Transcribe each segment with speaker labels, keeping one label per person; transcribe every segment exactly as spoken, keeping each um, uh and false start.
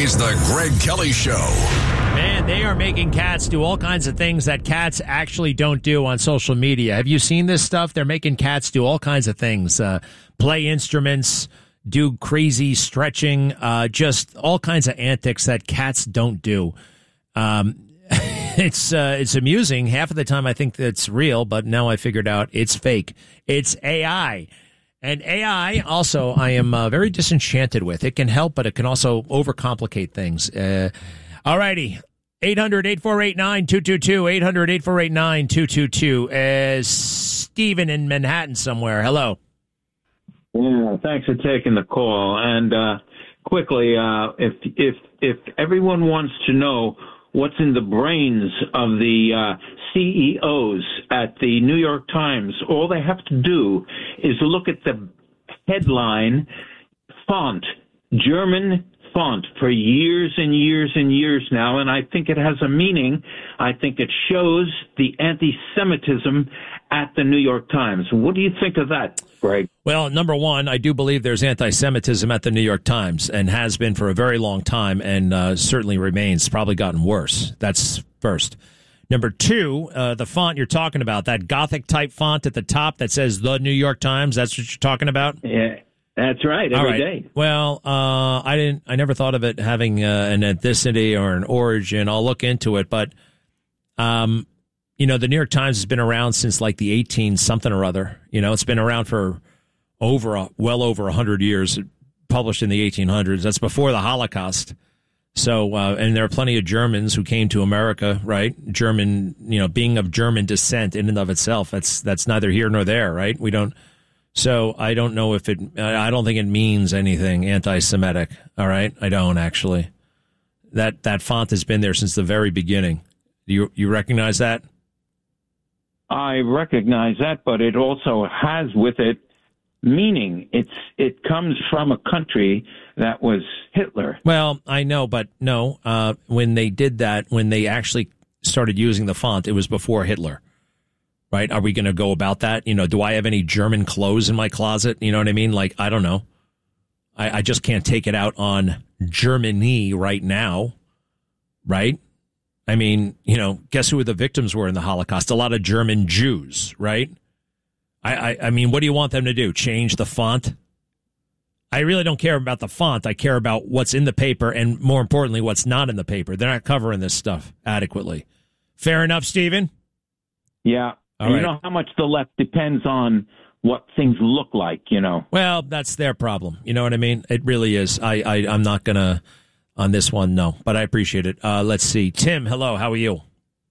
Speaker 1: is the Greg Kelly Show.
Speaker 2: Man, they are making cats do all kinds of things that cats actually don't do on social media. Have you seen this stuff? They're making cats do all kinds of things. Uh, play instruments, do crazy stretching, uh, just all kinds of antics that cats don't do. Um, it's uh, it's amusing. Half of the time I think it's real, but now I figured out it's fake. It's A I. And A I also I am uh, very disenchanted with. It can help, but it can also overcomplicate things. Uh, all righty. eight hundred, eight four eight, nine two two two. eight hundred, eight four eight, nine two two two. Uh, Stephen in Manhattan somewhere. Hello.
Speaker 3: Yeah, thanks for taking the call. And uh, quickly, uh, if if if everyone wants to know what's in the brains of the uh, C E Os at the New York Times, all they have to do is look at the headline font, German font, for years and years and years now, and I think it has a meaning. I think it shows the anti-Semitism at the New York Times. What do you think of that, Greg?
Speaker 2: Well, number one, I do believe there's anti-Semitism at the New York Times and has been for a very long time and uh, certainly remains. Probably gotten worse. That's first. Number two, uh, the font you're talking about, that Gothic-type font at the top that says The New York Times, that's what you're talking about?
Speaker 3: Yeah, that's right, every
Speaker 2: All right.
Speaker 3: day.
Speaker 2: Well, uh, I didn't. I never thought of it having uh, an ethnicity or an origin. I'll look into it, but um, you know, the New York Times has been around since like the eighteen something or other. You know, it's been around for over a, well over a hundred years. Published in the eighteen hundreds. That's before the Holocaust. So, uh, and there are plenty of Germans who came to America, right? German, you know, being of German descent in and of itself, that's that's neither here nor there, right? We don't. So I don't know if it, I don't think it means anything anti-Semitic. All right. I don't actually. That, that font has been there since the very beginning. Do you, you recognize that?
Speaker 3: I recognize that, but it also has with it meaning. It's, it comes from a country that was Hitler.
Speaker 2: Well, I know, but no, uh, when they did that, when they actually started using the font, it was before Hitler. Right? Are we going to go about that? You know, do I have any German clothes in my closet? You know what I mean? Like, I don't know. I, I just can't take it out on Germany right now. Right? I mean, you know, guess who the victims were in the Holocaust? A lot of German Jews, right? I, I, I mean, what do you want them to do? Change the font? I really don't care about the font. I care about what's in the paper and, more importantly, what's not in the paper. They're not covering this stuff adequately. Fair enough, Stephen?
Speaker 3: Yeah.
Speaker 2: All
Speaker 3: you
Speaker 2: right.
Speaker 3: know how much the left depends on what things look like, you know.
Speaker 2: Well, that's their problem. You know what I mean? It really is. I, I, I'm not going to, on this one, no. But I appreciate it. Uh, let's see. Tim, hello. How are you?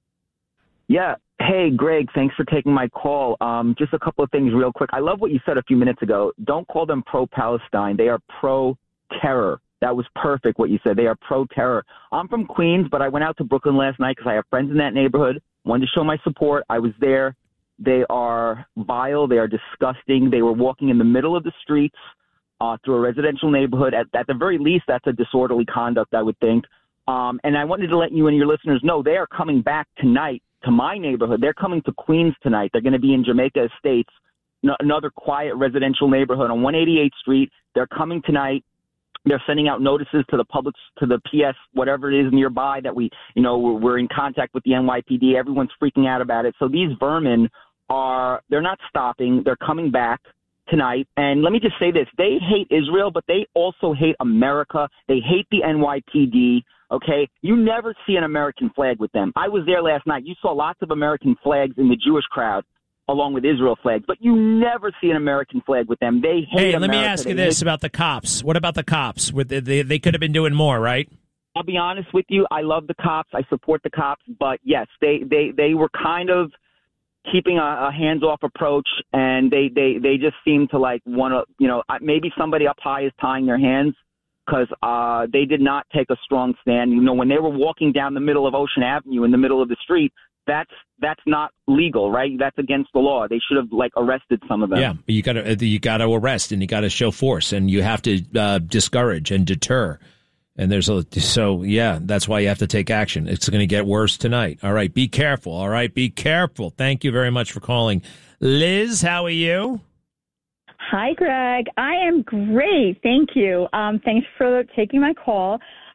Speaker 4: Yeah. Hey, Greg, thanks for taking my call. Um, just a couple of things real quick. I love what you said a few minutes ago. Don't call them pro-Palestine. They are pro-terror. That was perfect what you said. They are pro-terror. I'm from Queens, but I went out to Brooklyn last night because I have friends in that neighborhood. Wanted to show my support. I was there. They are vile. They are disgusting. They were walking in the middle of the streets uh, through a residential neighborhood. At, at the very least, that's a disorderly conduct, I would think. Um, and I wanted to let you and your listeners know they are coming back tonight to my neighborhood. They're coming to Queens tonight. They're going to be in Jamaica Estates, n- another quiet residential neighborhood on one eighty-eighth Street. They're coming tonight. They're sending out notices to the public, to the P S, whatever it is nearby that we, you know, we're, we're in contact with the N Y P D. Everyone's freaking out about it. So these vermin are, they're not stopping. They're coming back tonight. And let me just say this. They hate Israel, but they also hate America. They hate the N Y P D. Okay. You never see an American flag with them. I was there last night. You saw lots of American flags in the Jewish crowd, along with Israel flags, but you never see an American flag with them. They hate
Speaker 2: Hey,
Speaker 4: America.
Speaker 2: let me ask you
Speaker 4: They
Speaker 2: this
Speaker 4: hate-
Speaker 2: about the cops. What about the cops? Would They, they, they could have been doing more, right?
Speaker 4: I'll be honest with you. I love the cops. I support the cops. But, yes, they, they, they were kind of keeping a, a hands-off approach, and they, they, they just seem to, like, want to, you know, maybe somebody up high is tying their hands because uh, they did not take a strong stand. You know, when they were walking down the middle of Ocean Avenue in the middle of the street, that's that's not legal, right? That's against the law. They should have like arrested some of them.
Speaker 2: Yeah, you got to you got to arrest and you got to show force and you have to uh, discourage and deter. And there's a so yeah, that's why you have to take action. It's going to get worse tonight. All right, be careful. All right, be careful. Thank you very much for calling, Liz. How are you?
Speaker 5: Hi, Greg. I am great. Thank you. Um, thanks for taking my call.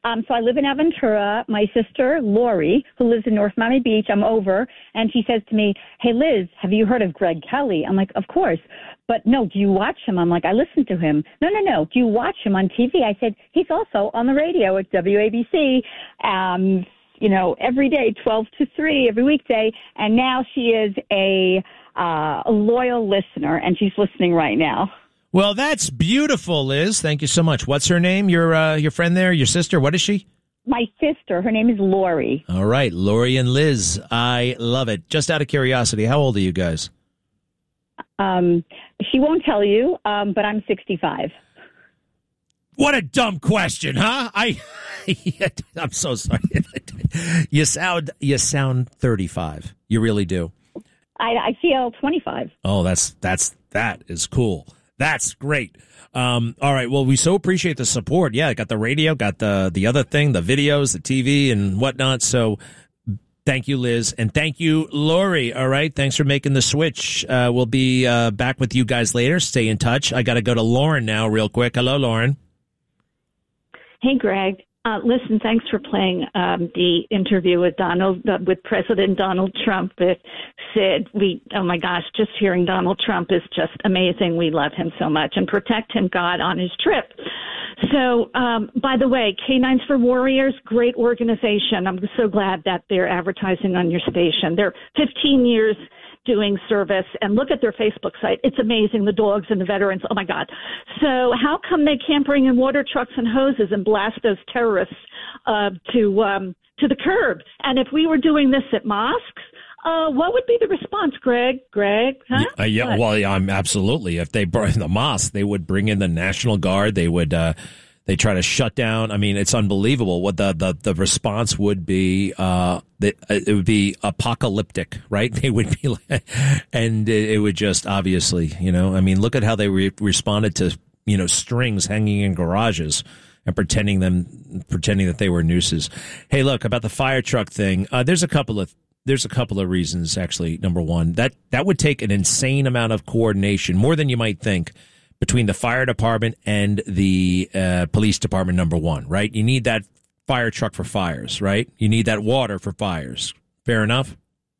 Speaker 1: Um, so I live in Aventura. My sister, Lori, who lives in North Miami Beach, I'm over, and she says to me, hey, Liz, have you heard of Greg Kelly? I'm like, of course. But no, do you watch him? I'm like, I listen to him. No, no, no. Do you watch him on T V? I said, he's also on the radio at W A B C, um, you know, every day, twelve to three, every weekday. And now she is a, uh, a loyal listener, and she's listening right now.
Speaker 2: Well, that's beautiful, Liz. Thank you so much. What's her name? Your uh, your friend there, your sister? What is she?
Speaker 1: My sister. Her name is Lori.
Speaker 2: All right, Lori and Liz. I love it. Just out of curiosity, how old are you guys?
Speaker 1: Um, she won't tell you, um, but I'm sixty-five.
Speaker 2: What a dumb question, huh? I, I'm so sorry. You sound you sound thirty-five. You really do.
Speaker 1: I, I feel twenty-five.
Speaker 2: Oh, that's that's that is cool. That's great. Um, all right. Well, we so appreciate the support. Yeah, got the radio, got the the other thing, the videos, the T V, and whatnot. So thank you, Liz. And thank you, Lori. All right. Thanks for making the switch. Uh, we'll be uh, back with you guys later. Stay in touch. I got to go to Lauren now real quick. Hello, Lauren.
Speaker 5: Hey, Greg. Uh, listen, thanks for playing um, the interview with Donald, uh, with President Donald Trump. That said, we, oh my gosh, just hearing Donald Trump is just amazing. We love him so much, and protect him, God, on his trip. So, um, by the way, Canines for Warriors, great organization. I'm so glad that they're advertising on your station. They're fifteen years doing service, and look at their Facebook site. It's amazing, the dogs and the veterans. Oh, my God. So how come they can't bring in water trucks and hoses and blast those terrorists uh, to um, to the curb? And if we were doing this at mosques, uh, what would be the response, Greg? Greg? Huh?
Speaker 2: Uh, yeah,
Speaker 5: what?
Speaker 2: well, yeah, I'm absolutely. If they brought in the mosque, they would bring in the National Guard. They would uh, they try to shut down. I mean, it's unbelievable what the, the, the response would be. Uh, that it would be apocalyptic, right? They would be, like, and it would just obviously, you know, I mean, look at how they re- responded to, you know, strings hanging in garages and pretending them, pretending that they were nooses. Hey, look, about the fire truck thing. Uh, there's a couple of, there's a couple of reasons, actually. Number one, that, that would take an insane amount of coordination, more than you might think, between the fire department and the uh, police department, number one, right? You need that fire truck for fires, right? You need that water for fires. Fair enough?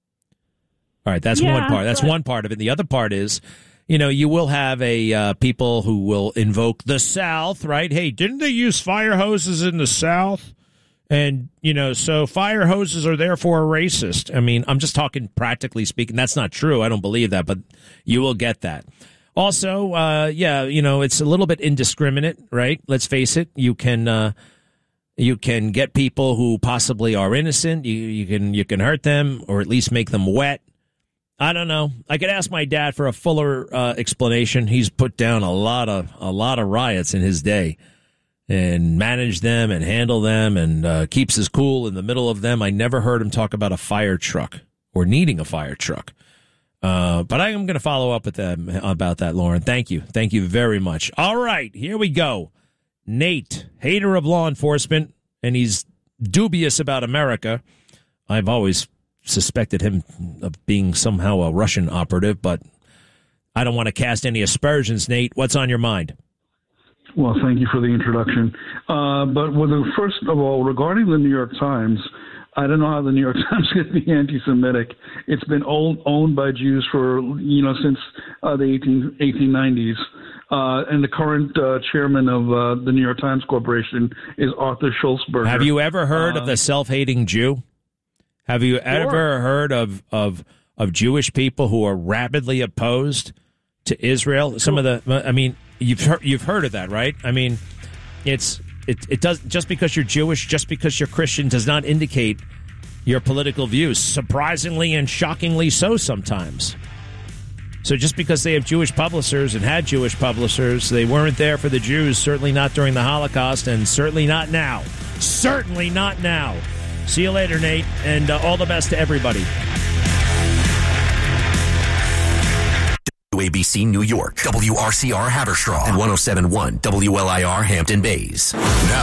Speaker 2: All right, that's
Speaker 5: yeah,
Speaker 2: one part. That's
Speaker 5: but-
Speaker 2: one part of it. The other part is, you know, you will have a uh, people who will invoke the South, right? Hey, didn't they use fire hoses in the South? And, you know, so fire hoses are therefore racist. I mean, I'm just talking practically speaking. That's not true. I don't believe that, but you will get that. Also, uh, yeah, you know, it's a little bit indiscriminate, right? Let's face it. You can, uh, you can get people who possibly are innocent. You, you can, you can hurt them or at least make them wet. I don't know. I could ask my dad for a fuller uh, explanation. He's put down a lot of, a lot of riots in his day and managed them and handled them and uh, keeps his cool in the middle of them. I never heard him talk about a fire truck or needing a fire truck. Uh, but I am going to follow up with them about that, Lauren. Thank you. Thank you very much. All right, here we go. Nate, hater of law enforcement, and he's dubious about America. I've always suspected him of being somehow a Russian operative, but I don't want to cast any aspersions, Nate. What's on your mind?
Speaker 6: Well, thank you for the introduction. Uh, but with the, first of all, regarding the New York Times, I don't know how the New York Times could be anti-Semitic. It's been old, owned by Jews for, you know, since uh, the eighteen nineties. Uh, and the current uh, chairman of uh, the New York Times Corporation is Arthur Schultzberger.
Speaker 2: Have you ever heard
Speaker 6: uh,
Speaker 2: of the self-hating Jew? Have you
Speaker 6: sure.
Speaker 2: ever heard of, of of Jewish people who are rabidly opposed to Israel? Sure. Some of the, I mean, you've heard, you've heard of that, right? I mean, it's it it does just because you're Jewish, just because you're Christian, does not indicate your political views. Surprisingly and shockingly so sometimes. So just because they have Jewish publishers and had Jewish publishers, they weren't there for the Jews, certainly not during the Holocaust, and certainly not now. Certainly not now. See you later, Nate, and uh, all the best to everybody.
Speaker 7: W A B C New York, W R C R Haverstraw, and one oh seven point one W L I R Hampton Bays. Now,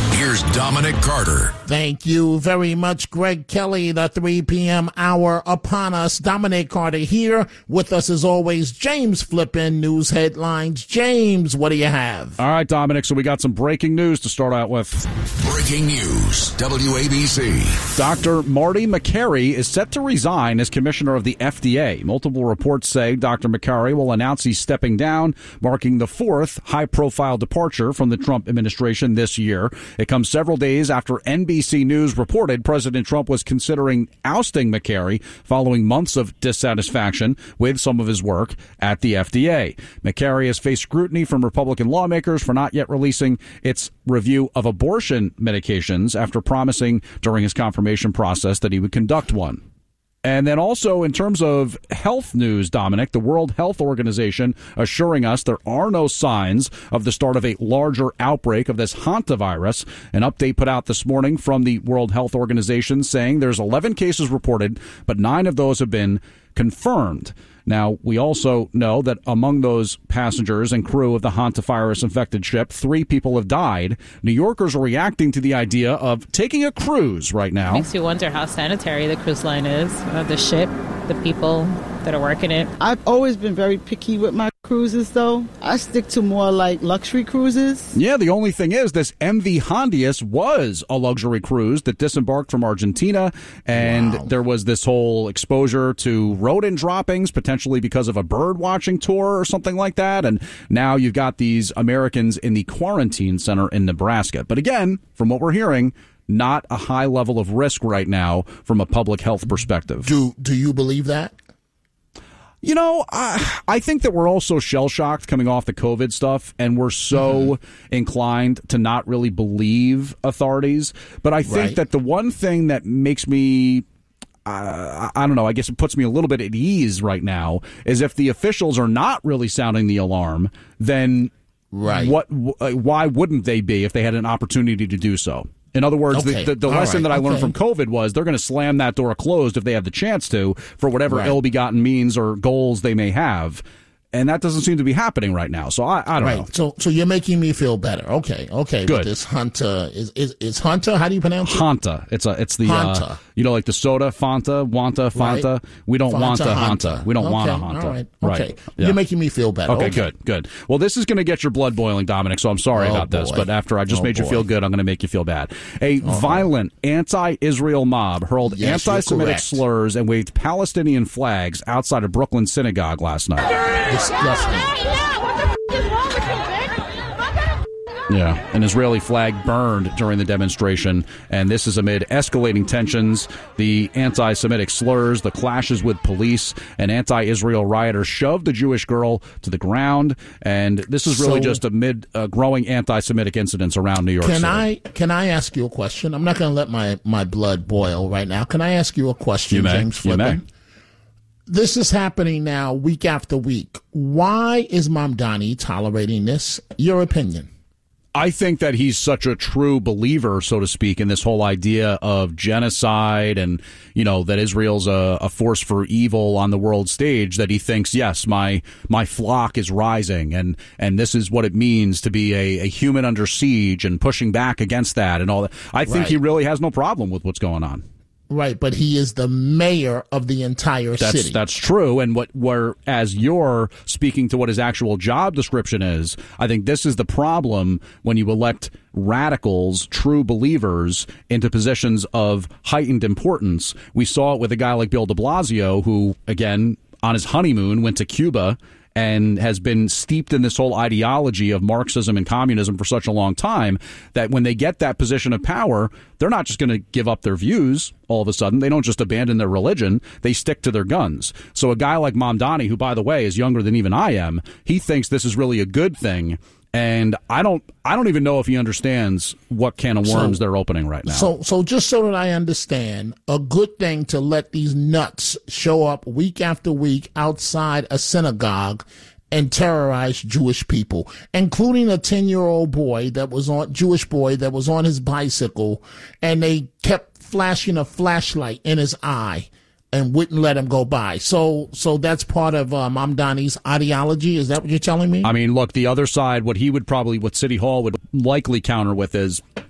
Speaker 7: Here's Dominic Carter.
Speaker 8: Thank you very much, Greg Kelly. The three p.m. hour upon us. Dominic Carter here. With us, as always, James Flippin, News Headlines. James, what do you have?
Speaker 9: All right, Dominic, so we got some breaking news to start out with.
Speaker 7: Breaking news, W A B C.
Speaker 9: Doctor Marty Makary is set to resign as commissioner of the F D A. Multiple reports say Doctor Makary will announce he's stepping down, marking the fourth high-profile departure from the Trump administration this year. It comes several days after N B C News reported President Trump was considering ousting Makary following months of dissatisfaction with some of his work at the F D A. Makary has faced scrutiny from Republican lawmakers for not yet releasing its review of abortion medications after promising during his confirmation process that he would conduct one. And then also in terms of health news, Dominic, the World Health Organization assuring us there are no signs of the start of a larger outbreak of this hantavirus. An update put out this morning from the World Health Organization saying there's eleven cases reported, but nine of those have been confirmed. Now, we also know that among those passengers and crew of the hantavirus-infected ship, three people have died. New Yorkers are reacting to the idea of taking a cruise right now.
Speaker 10: Makes you wonder how sanitary the cruise line is, uh, the ship, the people that are working it.
Speaker 11: I've always been very picky with my cruises, though. I stick to more like luxury cruises.
Speaker 9: Yeah, the only thing is this M V Hondius was a luxury cruise that disembarked from Argentina, and wow. there was this whole exposure to rodent droppings, potentially because of a bird watching tour or something like that, and now you've got these Americans in the quarantine center in Nebraska. But again, from what we're hearing, not a high level of risk right now from a public health perspective.
Speaker 8: Do do you believe that?
Speaker 9: You know, I, I think that we're all so shell-shocked coming off the COVID stuff, and we're so mm-hmm. inclined to not really believe authorities. But I think right. that the one thing that makes me, uh, I don't know, I guess it puts me a little bit at ease right now, is if the officials are not really sounding the alarm, then right. what? why wouldn't they be if they had an opportunity to do so? In other words, okay. the, the, the lesson right. that I learned okay. from COVID was they're going to slam that door closed if they have the chance to for whatever right. ill-begotten means or goals they may have. And that doesn't seem to be happening right now. So I, I don't
Speaker 8: right.
Speaker 9: know.
Speaker 8: So so you're making me feel better. Okay, okay.
Speaker 9: Good.
Speaker 8: With this Hunter is is is Hunter? How do you pronounce it?
Speaker 9: Hanta. It's a it's the uh, you know like the soda Fanta, Wanta, Fanta. Right. We don't Fanta, want a Hanta. Hanta. We don't
Speaker 8: okay.
Speaker 9: want a Hanta.
Speaker 8: All right.
Speaker 9: right.
Speaker 8: Okay.
Speaker 9: Yeah.
Speaker 8: You're making me feel better.
Speaker 9: Okay,
Speaker 8: okay.
Speaker 9: good, good. Well, this is going to get your blood boiling, Dominic. So I'm sorry
Speaker 8: oh,
Speaker 9: about
Speaker 8: boy.
Speaker 9: this, but after I just
Speaker 8: oh,
Speaker 9: made you
Speaker 8: boy.
Speaker 9: feel good, I'm going to make you feel bad. A uh-huh. violent anti-Israel mob hurled
Speaker 8: yes,
Speaker 9: anti-Semitic slurs and waved Palestinian flags outside a Brooklyn synagogue last night.
Speaker 8: Disgusting.
Speaker 9: Yeah, an Israeli flag burned during the demonstration, and this is amid escalating tensions, the anti-Semitic slurs, the clashes with police. An anti-Israel rioter shoved a Jewish girl to the ground, and this is really so, just amid uh, growing anti-Semitic incidents around New York
Speaker 8: can
Speaker 9: City.
Speaker 8: I, can I ask you a question? I'm not going to let my, my blood boil right now. Can I ask you a question,
Speaker 9: you may.
Speaker 8: James Flippin?
Speaker 9: You may.
Speaker 8: This is happening now week after week. Why is Mamdani tolerating this? Your opinion?
Speaker 9: I think that he's such a true believer, so to speak, in this whole idea of genocide and, you know, that Israel's a, a force for evil on the world stage, that he thinks, yes, my my flock is rising and, and this is what it means to be a, a human under siege and pushing back against that and all that. I think
Speaker 8: right.
Speaker 9: he really has no problem with what's going on.
Speaker 8: Right, but he is the mayor of the entire
Speaker 9: that's,
Speaker 8: city.
Speaker 9: That's true. And what, whereas you're speaking to what his actual job description is, I think this is the problem when you elect radicals, true believers, into positions of heightened importance. We saw it with a guy like Bill de Blasio, who, again, on his honeymoon, went to Cuba and has been steeped in this whole ideology of Marxism and communism for such a long time that when they get that position of power, they're not just going to give up their views all of a sudden. They don't just abandon their religion. They stick to their guns. So a guy like Mamdani, who, by the way, is younger than even I am, he thinks this is really a good thing. And I don't I don't even know if he understands what can of worms so, they're opening right now.
Speaker 8: So so just so that I understand, a good thing to let these nuts show up week after week outside a synagogue and terrorize Jewish people, including a ten-year-old boy that was on Jewish boy that was on his bicycle, and they kept flashing a flashlight in his eye and wouldn't let him go by. So so that's part of uh, Mamdani's ideology? Is that what you're telling me?
Speaker 9: I mean, look, the other side, what he would probably, what City Hall would likely counter with is,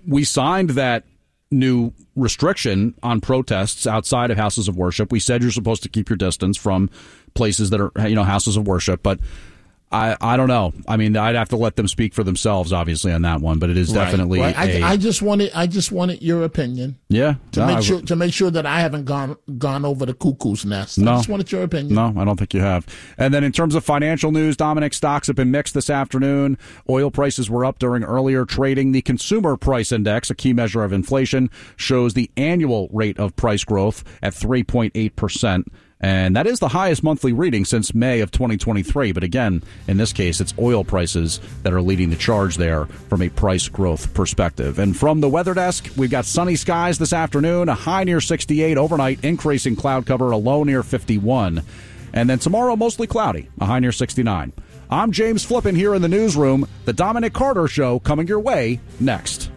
Speaker 9: we signed that new restriction on protests outside of houses of worship. We said you're supposed to keep your distance from places that are, you know, houses of worship, but I, I don't know. I mean, I'd have to let them speak for themselves, obviously, on that one. But it is
Speaker 8: Right.
Speaker 9: definitely.
Speaker 8: Right.
Speaker 9: A,
Speaker 8: I, I just wanted. I just wanted your opinion.
Speaker 9: Yeah.
Speaker 8: To
Speaker 9: no,
Speaker 8: make
Speaker 9: I,
Speaker 8: sure to make sure that I haven't gone gone over the cuckoo's nest.
Speaker 9: No.
Speaker 8: I just wanted your opinion.
Speaker 9: No, I don't think you have. And then in terms of financial news, Dominic, stocks have been mixed this afternoon. Oil prices were up during earlier trading. The Consumer Price Index, a key measure of inflation, shows the annual rate of price growth at three point eight percent. And that is the highest monthly reading since May of twenty twenty-three. But again, in this case, it's oil prices that are leading the charge there from a price growth perspective. And from the weather desk, we've got sunny skies this afternoon, a high near sixty-eight overnight, increasing cloud cover, a low near fifty-one. And then tomorrow, mostly cloudy, a high near sixty-nine. I'm James Flippin here in the newsroom. The Dominic Carter Show coming your way next.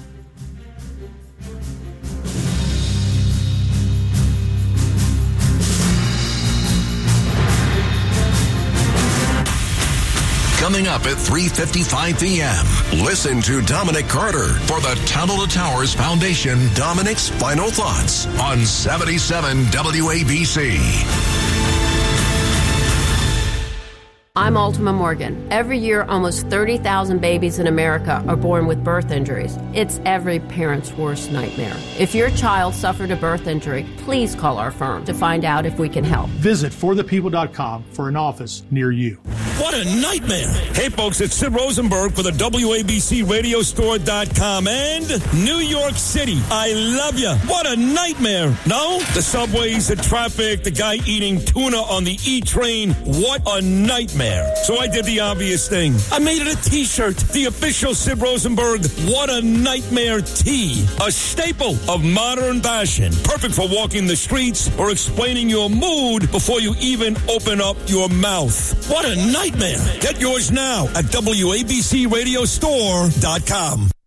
Speaker 7: Coming up at three fifty-five p.m., listen to Dominic Carter for the Tunnel to Towers Foundation Dominic's Final Thoughts on seventy-seven W A B C.
Speaker 12: I'm Ultima Morgan. Every year, almost thirty thousand babies in America are born with birth injuries. It's every parent's worst nightmare. If your child suffered a birth injury, please call our firm to find out if we can help.
Speaker 13: Visit for the people dot com for an office near you.
Speaker 14: What a nightmare. Hey, folks, it's Sid Rosenberg for the W A B C radio store dot com and New York City. I love you. What a nightmare. No? The subways, the traffic, the guy eating tuna on the E train. What a nightmare. So I did the obvious thing. I made it a t-shirt. The official Sid Rosenberg What a Nightmare tee. A staple of modern fashion. Perfect for walking the streets or explaining your mood before you even open up your mouth. What a nightmare. Get yours now at W A B C radio store dot com.